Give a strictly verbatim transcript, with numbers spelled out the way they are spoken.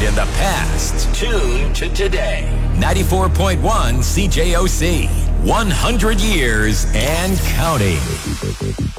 in the past. Tune to today. ninety-four point one C J O C. one hundred years and counting.